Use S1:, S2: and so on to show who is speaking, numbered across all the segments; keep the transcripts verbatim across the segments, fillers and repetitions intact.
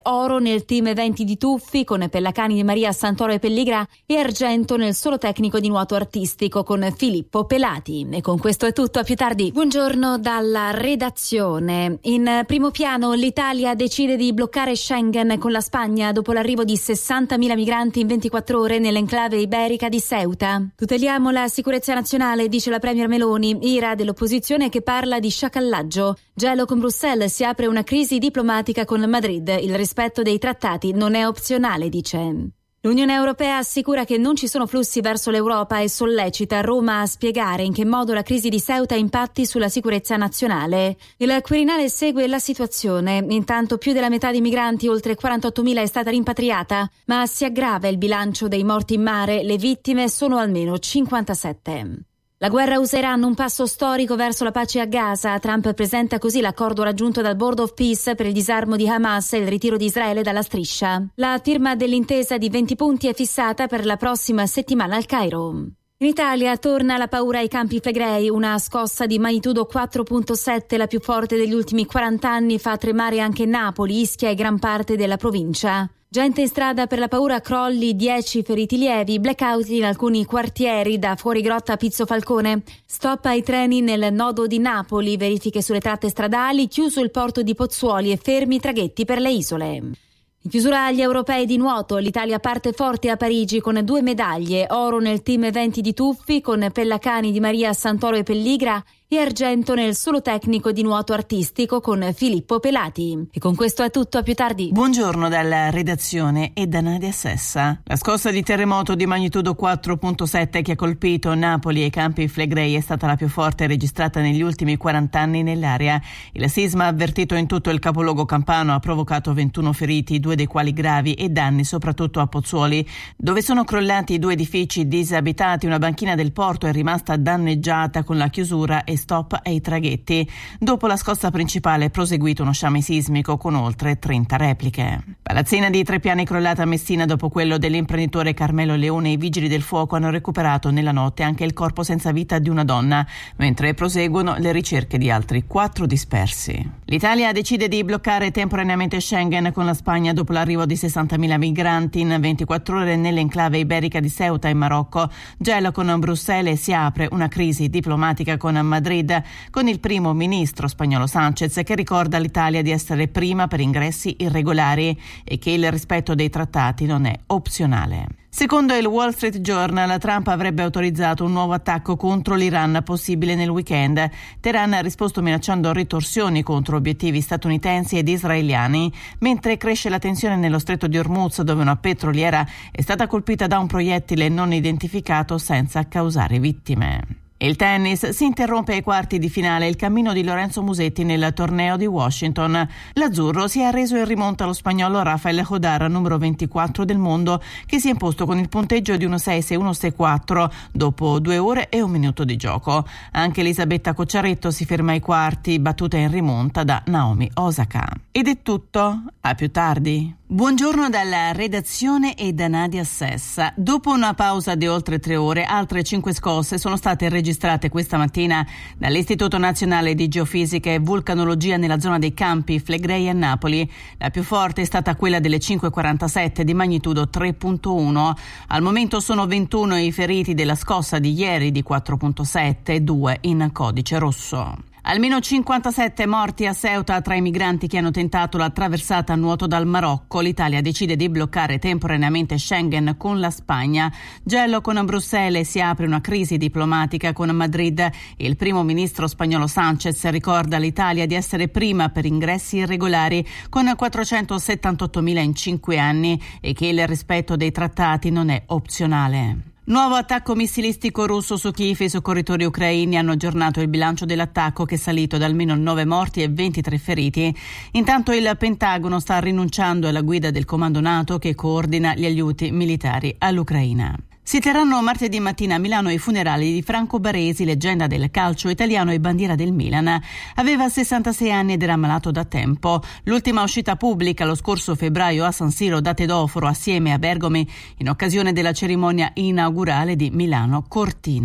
S1: oro nel team eventi di tuffi con Pellacani di Maria Santoro e Pelligra e argento nel solo tecnico di nuoto artistico con Filippo Pelati. E con questo è tutto, a più tardi. Buongiorno dalla redazione. In primo piano l'Italia decide di bloccare Schengen con la Spagna dopo l'arrivo di sessantamila migranti in ventiquattro ore nell'enclave iberica di Ceuta. Tuteliamo la sicurezza nazionale, dice la premier Meloni, ira dell'opposizione che parla di sciacallaggio. Gelo con Bruxelles, si apre una crisi diplomatica con Madrid, il rispetto dei trattati non è opzionale, dice. L'Unione Europea assicura che non ci sono flussi verso l'Europa e sollecita Roma a spiegare in che modo la crisi di Ceuta impatti sulla sicurezza nazionale. Il Quirinale segue la situazione. Intanto più della metà dei migranti, oltre quarantottomila, è stata rimpatriata, ma si aggrava il bilancio dei morti in mare. Le vittime sono almeno cinquantasette. La guerra usa Iran, un passo storico verso la pace a Gaza. Trump presenta così l'accordo raggiunto dal Board of Peace per il disarmo di Hamas e il ritiro di Israele dalla striscia. La firma dell'intesa di venti punti è fissata per la prossima settimana al Cairo. In Italia torna la paura ai Campi Flegrei, una scossa di magnitudo quattro virgola sette, la più forte degli ultimi quaranta anni, fa tremare anche Napoli, Ischia e gran parte della provincia. Gente in strada per la paura, crolli, dieci feriti lievi, blackout in alcuni quartieri da Fuorigrotta a Pizzo Falcone, stop ai treni nel nodo di Napoli, verifiche sulle tratte stradali, chiuso il porto di Pozzuoli e fermi traghetti per le isole. In chiusura agli europei di nuoto, l'Italia parte forte a Parigi con due medaglie, oro nel team eventi di tuffi con Pellacani di Maria Santoro e Pelligra e argento nel solo tecnico di nuoto artistico con Filippo Pelati. E con questo è tutto, a più tardi.
S2: Buongiorno dalla redazione e da Nadia Sessa. La scossa di terremoto di magnitudo quattro virgola sette che ha colpito Napoli e i Campi Flegrei è stata la più forte registrata negli ultimi quaranta anni nell'area. Il sisma avvertito in tutto il capoluogo campano ha provocato ventuno feriti, due dei quali gravi, e danni soprattutto a Pozzuoli, dove sono crollati due edifici disabitati. Una banchina del porto è rimasta danneggiata con la chiusura e stop ai traghetti. Dopo la scossa principale è proseguito uno sciame sismico con oltre trenta repliche. Palazzina di tre piani crollata a Messina dopo quello dell'imprenditore Carmelo Leone. I vigili del fuoco hanno recuperato nella notte anche il corpo senza vita di una donna, mentre proseguono le ricerche di altri quattro dispersi. L'Italia decide di bloccare temporaneamente Schengen con la Spagna dopo l'arrivo di sessantamila migranti in ventiquattro ore nell'enclave iberica di Ceuta in Marocco. Gelo con Bruxelles, si apre una crisi diplomatica con Madrid, con il primo ministro spagnolo Sánchez che ricorda all'Italia di essere prima per ingressi irregolari e che il rispetto dei trattati non è opzionale. Secondo il Wall Street Journal, Trump avrebbe autorizzato un nuovo attacco contro l'Iran possibile nel weekend. Teheran ha risposto minacciando ritorsioni contro obiettivi statunitensi ed israeliani, mentre cresce la tensione nello stretto di Hormuz, dove una petroliera è stata colpita da un proiettile non identificato senza causare vittime. Il tennis, si interrompe ai quarti di finale il cammino di Lorenzo Musetti nel torneo di Washington. L'azzurro si è arreso in rimonta allo spagnolo Rafael Hodar, numero ventiquattro del mondo, che si è imposto con il punteggio di uno sei sei uno sei quattro dopo due ore e un minuto di gioco. Anche Elisabetta Cocciaretto si ferma ai quarti, battuta in rimonta da Naomi Osaka. Ed è tutto, a più tardi. Buongiorno dalla redazione e da Nadia Sessa. Dopo una pausa di oltre tre ore, altre cinque scosse sono state registrate questa mattina dall'Istituto Nazionale di Geofisica e Vulcanologia nella zona dei Campi Flegrei a Napoli. La più forte è stata quella delle cinque e quarantasette di magnitudo tre virgola uno. Al momento sono ventuno i feriti della scossa di ieri di quattro virgola sette e due in codice rosso. Almeno cinquantasette morti a Ceuta tra i migranti che hanno tentato la traversata a nuoto dal Marocco. L'Italia decide di bloccare temporaneamente Schengen con la Spagna. Gelo con Bruxelles, si apre una crisi diplomatica con Madrid. Il primo ministro spagnolo Sánchez ricorda all'Italia di essere prima per ingressi irregolari con quattrocentosettantottomila in cinque anni e che il rispetto dei trattati non è opzionale. Nuovo attacco missilistico russo su Kiev. I soccorritori ucraini hanno aggiornato il bilancio dell'attacco, che è salito da almeno nove morti e ventitré feriti. Intanto il Pentagono sta rinunciando alla guida del comando NATO che coordina gli aiuti militari all'Ucraina. Si terranno martedì mattina a Milano i funerali di Franco Baresi, leggenda del calcio italiano e bandiera del Milan. Aveva sessantasei anni ed era malato da tempo. L'ultima uscita pubblica lo scorso febbraio a San Siro da Tedoforo assieme a Bergomi in occasione della cerimonia inaugurale di Milano Cortina.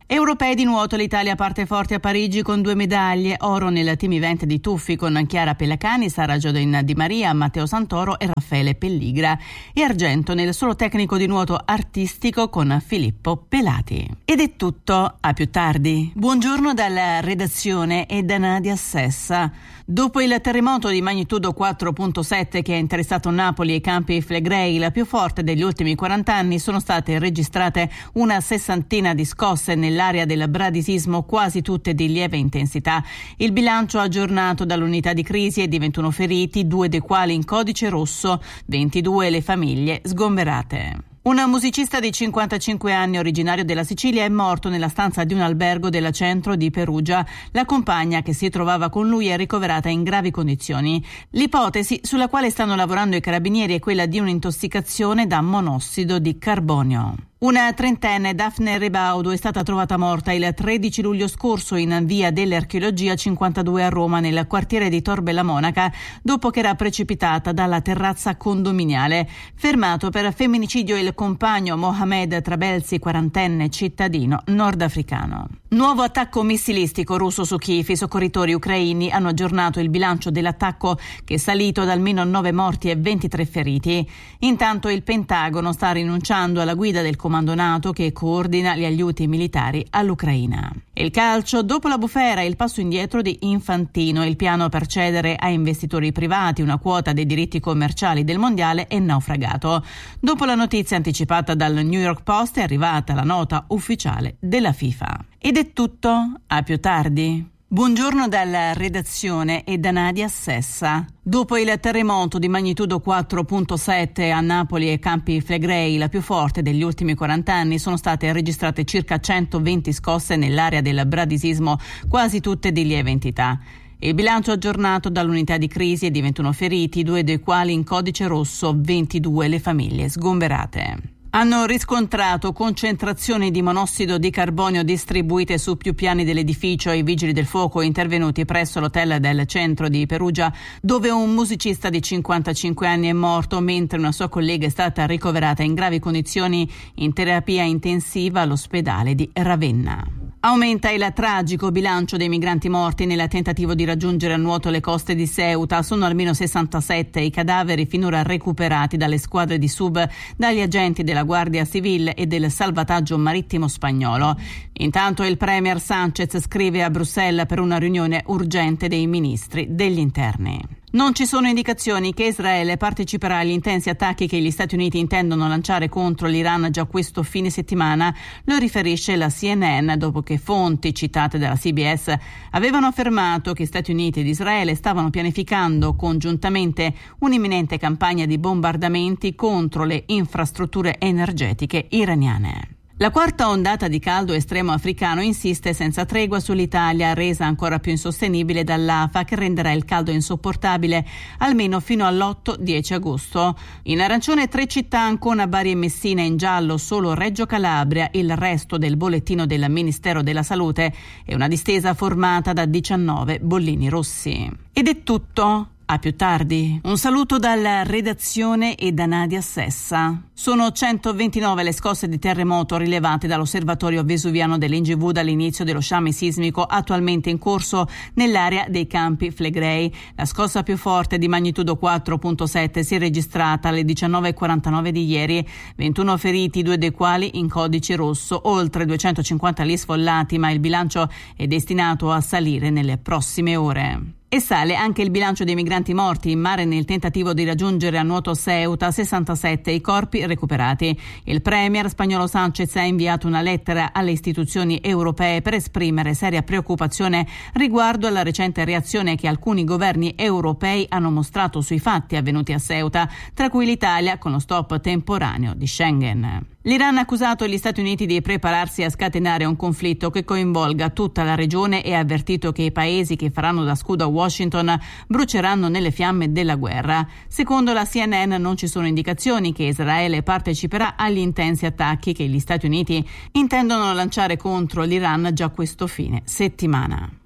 S2: Europei di nuoto, l'Italia parte forte a Parigi con due medaglie, oro nel team event di tuffi con Chiara Pellacani, Sara Giodin Di Maria, Matteo Santoro e Raffaele Pelligra, e argento nel solo tecnico di nuoto artistico con Filippo Pelati. Ed è tutto, a più tardi. Buongiorno dalla redazione e da Nadia Sessa. Dopo il terremoto di magnitudo quattro virgola sette che ha interessato Napoli e i Campi Flegrei, la più forte degli ultimi quaranta anni, sono state registrate una sessantina di scosse nell'area del bradisismo, quasi tutte di lieve intensità. Il bilancio aggiornato dall'unità di crisi è di ventuno feriti, due dei quali in codice rosso, ventidue le famiglie sgomberate. Un musicista di cinquantacinque anni, originario della Sicilia, è morto nella stanza di un albergo del centro di Perugia. La compagna che si trovava con lui è ricoverata in gravi condizioni. L'ipotesi sulla quale stanno lavorando i carabinieri è quella di un'intossicazione da monossido di carbonio. Una trentenne, Daphne Rebaudo, è stata trovata morta il tredici luglio scorso in via dell'Archeologia cinquantadue a Roma, nel quartiere di Tor Bella Monaca, dopo che era precipitata dalla terrazza condominiale. Fermato per femminicidio il compagno Mohamed Trabelsi, quarantenne, cittadino nordafricano. Nuovo attacco missilistico russo su Kiev. I soccorritori ucraini hanno aggiornato il bilancio dell'attacco, che è salito ad almeno nove morti e ventitré feriti. Intanto il Pentagono sta rinunciando alla guida del comando NATO che coordina gli aiuti militari all'Ucraina. Il calcio, dopo la bufera e il passo indietro di Infantino, il piano per cedere a investitori privati una quota dei diritti commerciali del mondiale è naufragato. Dopo la notizia anticipata dal New York Post è arrivata la nota ufficiale della FIFA. Ed è tutto, a più tardi. Buongiorno dalla redazione e da Nadia Sessa. Dopo il terremoto di magnitudo quattro virgola sette a Napoli e Campi Flegrei, la più forte degli ultimi quaranta anni, sono state registrate circa centoventi scosse nell'area del bradisismo, quasi tutte di lieve entità. Il bilancio aggiornato dall'unità di crisi è di ventuno feriti, due dei quali in codice rosso, ventidue le famiglie sgomberate. Hanno riscontrato concentrazioni di monossido di carbonio distribuite su più piani dell'edificio i vigili del fuoco intervenuti presso l'hotel del centro di Perugia, dove un musicista di cinquantacinque anni è morto mentre una sua collega è stata ricoverata in gravi condizioni in terapia intensiva all'ospedale di Ravenna. Aumenta il tragico bilancio dei migranti morti nel tentativo di raggiungere a nuoto le coste di Ceuta. Sono almeno sessantasette i cadaveri finora recuperati dalle squadre di sub, dagli agenti della Guardia Civile e del salvataggio marittimo spagnolo. Intanto il premier Sánchez scrive a Bruxelles per una riunione urgente dei ministri degli interni. Non ci sono indicazioni che Israele parteciperà agli intensi attacchi che gli Stati Uniti intendono lanciare contro l'Iran già questo fine settimana, lo riferisce la C N N dopo che fonti citate dalla C B S avevano affermato che Stati Uniti ed Israele stavano pianificando congiuntamente un'imminente campagna di bombardamenti contro le infrastrutture energetiche iraniane. La quarta ondata di caldo estremo africano insiste senza tregua sull'Italia, resa ancora più insostenibile dall'A F A, che renderà il caldo insopportabile almeno fino all'otto dieci agosto. In arancione tre città, Ancona, Bari e Messina; in giallo solo Reggio Calabria, il resto del bollettino del Ministero della Salute, e una distesa formata da diciannove bollini rossi. Ed è tutto. A più tardi. Un saluto dalla redazione e da Nadia Sessa. Sono centoventinove le scosse di terremoto rilevate dall'osservatorio vesuviano dell'N G V dall'inizio dello sciame sismico attualmente in corso nell'area dei Campi Flegrei. La scossa più forte di magnitudo quattro virgola sette si è registrata alle diciannove e quarantanove di ieri. ventuno feriti, due dei quali in codice rosso, oltre duecentocinquanta lì sfollati, ma il bilancio è destinato a salire nelle prossime ore. E sale anche il bilancio dei migranti morti in mare nel tentativo di raggiungere a nuoto Ceuta, sessantasette i corpi recuperati. Il premier spagnolo Sánchez ha inviato una lettera alle istituzioni europee per esprimere seria preoccupazione riguardo alla recente reazione che alcuni governi europei hanno mostrato sui fatti avvenuti a Ceuta, tra cui l'Italia con lo stop temporaneo di Schengen. L'Iran ha accusato gli Stati Uniti di prepararsi a scatenare un conflitto che coinvolga tutta la regione e ha avvertito che i paesi che faranno da scudo a Washington bruceranno nelle fiamme della guerra. Secondo la C N N non ci sono indicazioni che Israele parteciperà agli intensi attacchi che gli Stati Uniti intendono lanciare contro l'Iran già questo fine settimana.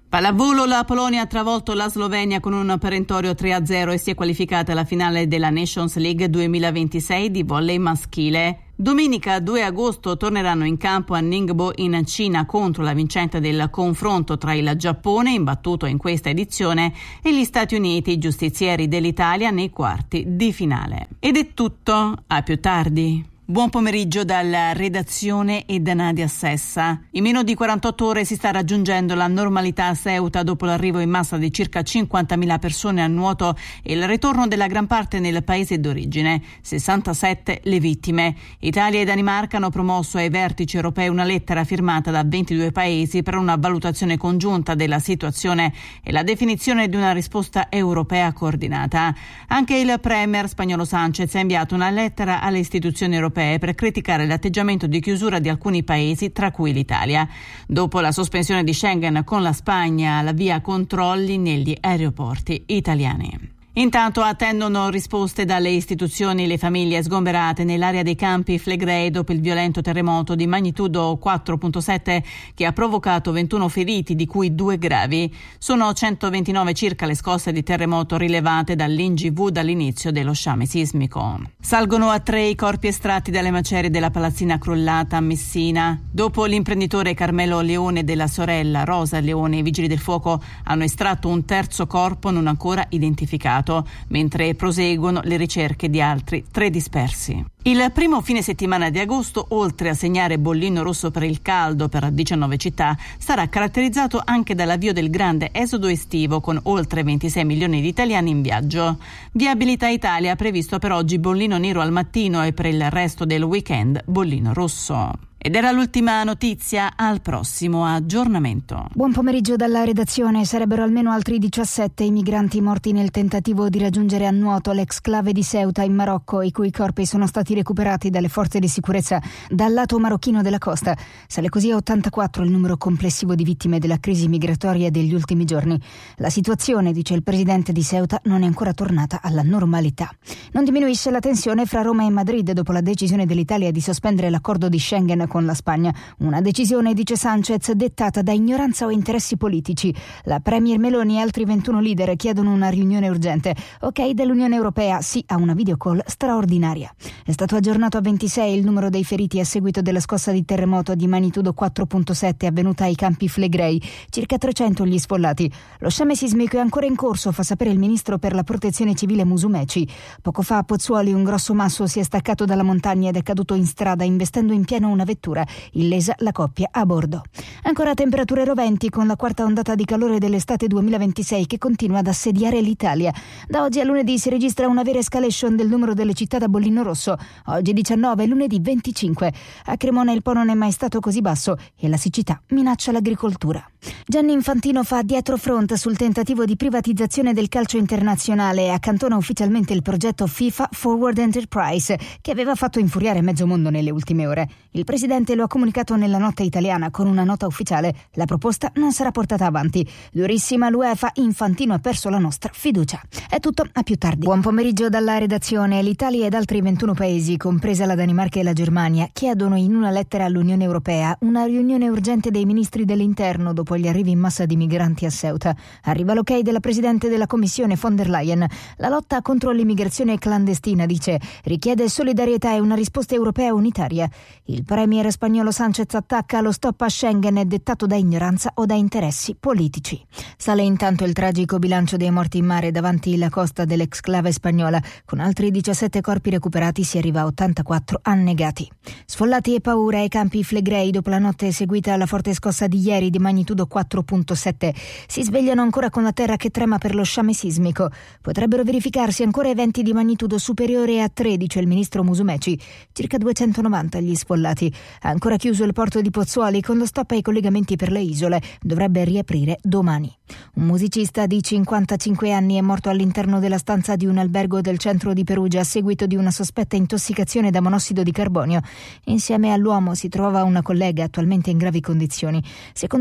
S2: Pallavolo, la Polonia ha travolto la Slovenia con un perentorio tre a zero e si è qualificata alla finale della Nations League duemilaventisei di volley maschile. Domenica due agosto torneranno in campo a Ningbo in Cina contro la vincente del confronto tra il Giappone, imbattuto in questa edizione, e gli Stati Uniti, giustizieri dell'Italia, nei quarti di finale. Ed è tutto, a più tardi. Buon pomeriggio dalla redazione e da Nadia Sessa. In meno di quarantotto ore si sta raggiungendo la normalità a Ceuta dopo l'arrivo in massa di circa cinquantamila persone a nuoto e il ritorno della gran parte nel paese d'origine. sessantasette le vittime. Italia e Danimarca hanno promosso ai vertici europei una lettera firmata da ventidue paesi per una valutazione congiunta della situazione e la definizione di una risposta europea coordinata. Anche il premier spagnolo Sánchez ha inviato una lettera alle istituzioni europee per criticare l'atteggiamento di chiusura di alcuni paesi, tra cui l'Italia. Dopo la sospensione di Schengen con la Spagna, la via controlli negli aeroporti italiani. Intanto attendono risposte dalle istituzioni le famiglie sgomberate nell'area dei campi Flegrei dopo il violento terremoto di magnitudo quattro virgola sette che ha provocato ventuno feriti, di cui due gravi. Sono centoventinove circa le scosse di terremoto rilevate dall'I N G V dall'inizio dello sciame sismico. Salgono a tre i corpi estratti dalle macerie della palazzina crollata a Messina. Dopo l'imprenditore Carmelo Leone e della sorella Rosa Leone, i vigili del fuoco hanno estratto un terzo corpo non ancora identificato, mentre proseguono le ricerche di altri tre dispersi. Il primo fine settimana di agosto, oltre a segnare bollino rosso per il caldo per diciannove città, sarà caratterizzato anche dall'avvio del grande esodo estivo, con oltre ventisei milioni di italiani in viaggio. Viabilità Italia ha previsto per oggi bollino nero al mattino e per il resto del weekend bollino rosso. Ed era l'ultima notizia, al prossimo aggiornamento.
S3: Buon pomeriggio dalla redazione. Sarebbero almeno altri diciassette i migranti morti nel tentativo di raggiungere a nuoto l'exclave di Ceuta in Marocco, i cui corpi sono stati recuperati dalle forze di sicurezza dal lato marocchino della costa. Sale così a ottantaquattro il numero complessivo di vittime della crisi migratoria degli ultimi giorni. La situazione, dice il presidente di Ceuta, non è ancora tornata alla normalità. Non diminuisce la tensione fra Roma e Madrid dopo la decisione dell'Italia di sospendere l'accordo di Schengen con la Spagna. Una decisione, dice Sánchez, dettata da ignoranza o interessi politici. La premier Meloni e altri ventuno leader chiedono una riunione urgente. Ok dell'Unione Europea, sì a una videocall straordinaria. È stato aggiornato a ventisei il numero dei feriti a seguito della scossa di terremoto di magnitudo quattro virgola sette avvenuta ai campi Flegrei, circa trecento gli sfollati. Lo sciame sismico è ancora in corso, fa sapere il ministro per la protezione civile Musumeci. Poco fa a Pozzuoli un grosso masso si è staccato dalla montagna ed è caduto in strada, investendo in pieno una vettura, illesa la coppia a bordo. Ancora temperature roventi con la quarta ondata di calore dell'estate duemilaventisei che continua ad assediare l'Italia. Da oggi a lunedì si registra una vera escalation del numero delle città da bollino rosso. Oggi diciannove, lunedì venticinque. A Cremona il Po non è mai stato così basso e la siccità minaccia l'agricoltura. Gianni Infantino fa dietro front sul tentativo di privatizzazione del calcio internazionale e accantona ufficialmente il progetto FIFA Forward Enterprise, che aveva fatto infuriare mezzo mondo nelle ultime ore. Il presidente lo ha comunicato nella notte italiana con una nota ufficiale. La proposta non sarà portata avanti. Durissima l'UEFA, Infantino ha perso la nostra fiducia. È tutto, a più tardi. Buon pomeriggio dalla redazione. L'Italia ed altri ventuno paesi, compresa la Danimarca e la Germania, chiedono in una lettera all'Unione Europea una riunione urgente dei ministri dell'interno dopo gli arrivi in massa di migranti a Ceuta. Arriva l'ok della Presidente della Commissione von der Leyen. La lotta contro l'immigrazione clandestina, dice, richiede solidarietà e una risposta europea unitaria. Il premier spagnolo Sánchez attacca lo stop a Schengen dettato da ignoranza o da interessi politici. Sale intanto il tragico bilancio dei morti in mare davanti la costa dell'exclave spagnola. Con altri diciassette corpi recuperati si arriva a ottantaquattro annegati. Sfollati e paura ai campi Flegrei dopo la notte seguita alla forte scossa di ieri di magnitudo quattro virgola sette. Si svegliano ancora con la terra che trema per lo sciame sismico. Potrebbero verificarsi ancora eventi di magnitudo superiore a tre, dice il ministro Musumeci. Circa duecentonovanta gli sfollati. Ha ancora chiuso il porto di Pozzuoli con lo stop ai collegamenti per le isole. Dovrebbe riaprire domani. Un musicista di cinquantacinque anni è morto all'interno della stanza di un albergo del centro di Perugia a seguito di una sospetta intossicazione da monossido di carbonio. Insieme all'uomo si trova una collega attualmente in gravi condizioni. Secondo i carabinieri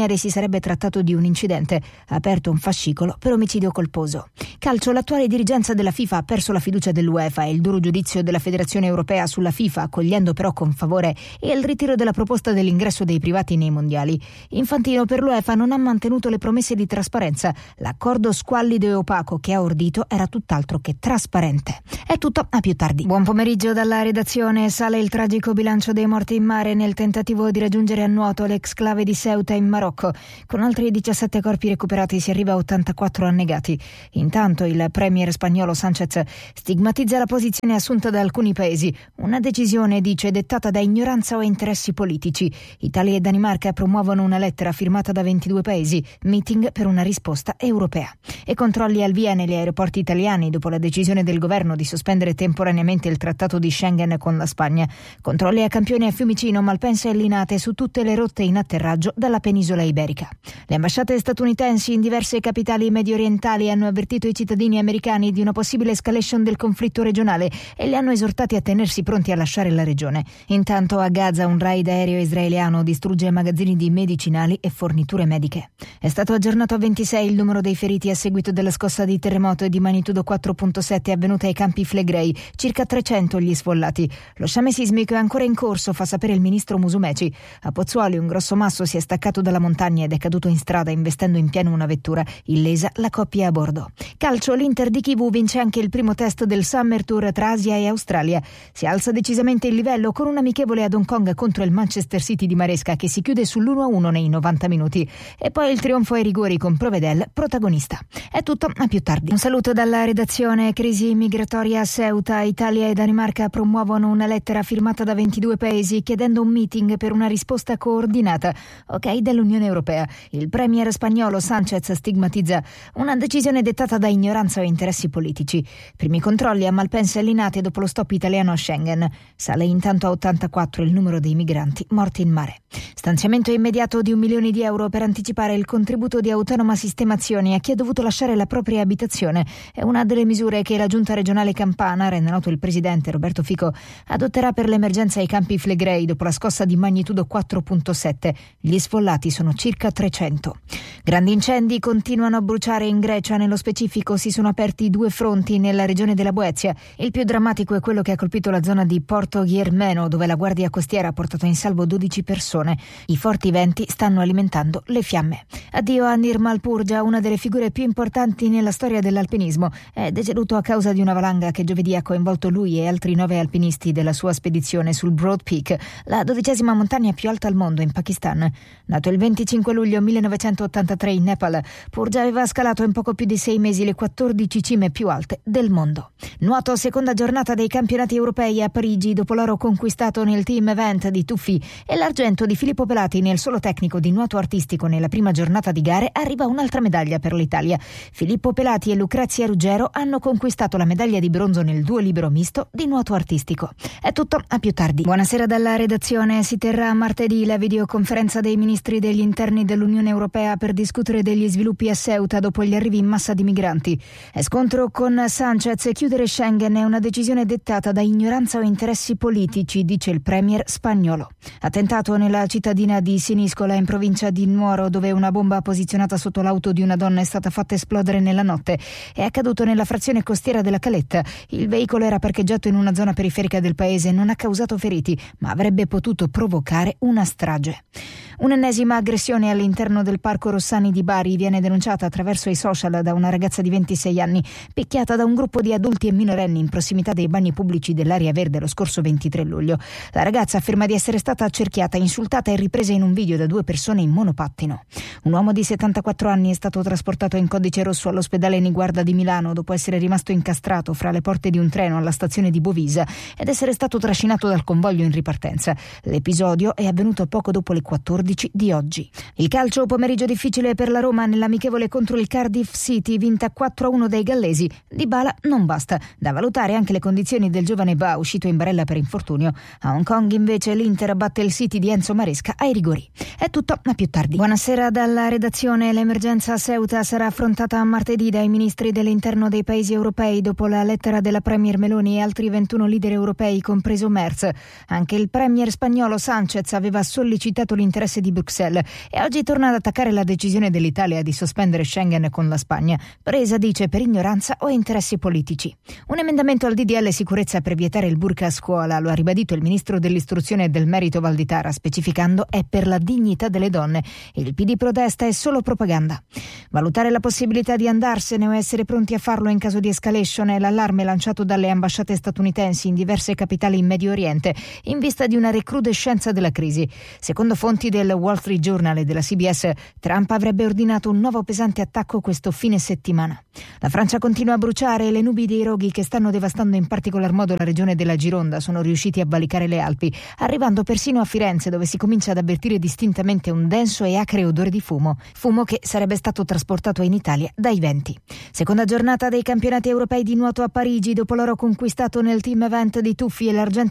S3: carabinieri si sarebbe trattato di un incidente, ha aperto un fascicolo per omicidio colposo. Calcio, l'attuale dirigenza della FIFA ha perso la fiducia dell'UEFA e il duro giudizio della Federazione Europea sulla FIFA, accogliendo però con favore il ritiro della proposta dell'ingresso dei privati nei mondiali. Infantino per l'UEFA non ha mantenuto le promesse di trasparenza. L'accordo squallido e opaco che ha ordito era tutt'altro che trasparente. È tutto, a più tardi. Buon pomeriggio dalla redazione. Sale il tragico bilancio dei morti in mare nel tentativo di raggiungere a nuoto l'exclave di Ceuta in Marocco. Con altri diciassette corpi recuperati si arriva a ottantaquattro annegati. Intanto il premier spagnolo Sánchez stigmatizza la posizione assunta da alcuni paesi. Una decisione, dice, dettata da ignoranza o interessi politici. Italia e Danimarca promuovono una lettera firmata da ventidue paesi, meeting per una risposta europea. E controlli al via negli aeroporti italiani dopo la decisione del governo di sospendere temporaneamente il trattato di Schengen con la Spagna. Controlli a Campione, a Fiumicino, Malpensa e Linate su tutte le rotte in atterraggio dalla penisola iberica. Le ambasciate statunitensi in diverse capitali mediorientali hanno avvertito i cittadini americani di una possibile escalation del conflitto regionale e li hanno esortati a tenersi pronti a lasciare la regione. Intanto a Gaza un raid aereo israeliano distrugge magazzini di medicinali e forniture mediche. È stato aggiornato a ventisei il numero dei feriti a seguito della scossa di terremoto e di magnitudo quattro virgola sette avvenuta ai campi Flegrei, circa trecento gli sfollati. Lo sciame sismico è ancora in corso, fa sapere il ministro Musumeci. A Pozzuoli un grosso masso si è staccato dalla montagna ed è caduto in strada investendo in pieno una vettura, illesa la coppia a bordo. Calcio, l'Inter di Kivu vince anche il primo test del Summer Tour tra Asia e Australia. Si alza decisamente il livello con un amichevole ad Hong Kong contro il Manchester City di Maresca che si chiude sull'uno a uno nei novanta minuti. E poi il trionfo ai rigori con Provedel protagonista. È tutto, a più tardi. Un saluto dalla redazione. Crisi migratoria a Ceuta. Italia e Danimarca promuovono una lettera firmata da ventidue paesi chiedendo un meeting per una risposta coordinata, ok, dell'Unione Europea. Il premier spagnolo Sánchez stigmatizza una decisione dettata da ignoranza o interessi politici. Primi controlli a Malpensa e Linate dopo lo stop italiano a Schengen. Sale intanto a ottantaquattro il numero dei migranti morti in mare. Stanziamento immediato di un milione di euro per anticipare il contributo di autonoma sistemazione a chi ha dovuto lasciare la propria abitazione. È una delle misure che la Giunta regionale Campana, rende noto il presidente Roberto Fico, adotterà per l'emergenza ai campi Flegrei dopo la scossa di magnitudo quattro virgola sette. Gli sfollati sono circa trecento. Grandi incendi continuano a bruciare in Grecia, nello specifico si sono aperti due fronti nella regione della Boezia. Il più drammatico è quello che ha colpito la zona di Porto Ghermeno, dove la guardia costiera ha portato in salvo dodici persone. I forti venti stanno alimentando le fiamme. Addio a Nirmal Purja, una delle figure più importanti nella storia dell'alpinismo. È deceduto a causa di una valanga che giovedì ha coinvolto lui e altri nove alpinisti della sua spedizione sul Broad Peak, la dodicesima montagna più alta al mondo in Pakistan. Nato il venticinque luglio millenovecentottantatré in Nepal, Purja aveva scalato in poco più di sei mesi le quattordici cime più alte del mondo. Nuoto, seconda giornata dei campionati europei a Parigi dopo l'oro conquistato nel team event di tuffi e l'argento di Filippo Pelati nel solo tecnico di nuoto artistico nella prima giornata di gare. Arriva un'altra medaglia per l'Italia. Filippo Pelati e Lucrezia Ruggero hanno conquistato la medaglia di bronzo nel duo libero misto di nuoto artistico. È tutto, a più tardi. Buonasera dalla redazione. Si terrà martedì la videoconferenza dei ministri degli interni dell'Unione Europea per discutere degli sviluppi a Ceuta dopo gli arrivi in massa di migranti. È scontro con Sánchez. Chiudere Schengen è una decisione dettata da ignoranza o interessi politici, dice il premier spagnolo. Attentato nella cittadina di Siniscola in provincia di Nuoro, dove una bomba posizionata sotto l'auto di una donna è stata fatta esplodere nella notte. È accaduto nella frazione costiera della Caletta. Il veicolo era parcheggiato in una zona periferica del paese e non ha causato feriti, ma avrebbe potuto provocare una strage. Un'ennesima aggressione all'interno del Parco Rossani di Bari viene denunciata attraverso i social da una ragazza di ventisei anni, picchiata da un gruppo di adulti e minorenni in prossimità dei bagni pubblici dell'area verde lo scorso ventitré luglio. La ragazza afferma di essere stata accerchiata, insultata e ripresa in un video da due persone in monopattino. Un uomo di settantaquattro anni è stato trasportato in codice rosso all'ospedale Niguarda di Milano dopo essere rimasto incastrato fra le porte di un treno alla stazione di Bovisa ed essere stato trascinato dal convoglio in ripartenza. L'episodio è avvenuto poco dopo le quattordici di oggi. Il calcio, pomeriggio difficile per la Roma nell'amichevole contro il Cardiff City, vinta quattro a uno dai gallesi. Dybala non basta, da valutare anche le condizioni del giovane Ba uscito in barella per infortunio. A Hong Kong invece l'Inter batte il City di Enzo Maresca ai rigori. È tutto, a più tardi. Buonasera dalla redazione. L'emergenza a Ceuta sarà affrontata martedì dai ministri dell'interno dei paesi europei dopo la lettera della premier Meloni e altri ventuno leader europei, compreso Merz. Anche il premier spagnolo Sánchez aveva sollecitato l'interesse sull'asse di Bruxelles e oggi torna ad attaccare la decisione dell'Italia di sospendere Schengen con la Spagna, presa, dice, per ignoranza o interessi politici. Un emendamento al D D L sicurezza per vietare il burka a scuola, lo ha ribadito il ministro dell'istruzione e del merito Valditara, specificando è per la dignità delle donne. Il P D protesta è solo propaganda. Valutare la possibilità di andarsene o essere pronti a farlo in caso di escalation è l'allarme lanciato dalle ambasciate statunitensi in diverse capitali in Medio Oriente in vista di una recrudescenza della crisi. Secondo fonti del Wall Street Journal e della C B S, Trump avrebbe ordinato un nuovo pesante attacco questo fine settimana. La Francia continua a bruciare e le nubi dei roghi che stanno devastando in particolar modo la regione della Gironda sono riusciti a valicare le Alpi, arrivando persino a Firenze, dove si comincia ad avvertire distintamente un denso e acre odore di fumo, fumo che sarebbe stato trasportato in Italia dai venti. Seconda giornata dei campionati europei di nuoto a Parigi, dopo l'oro conquistato nel team event di tuffi e l'argento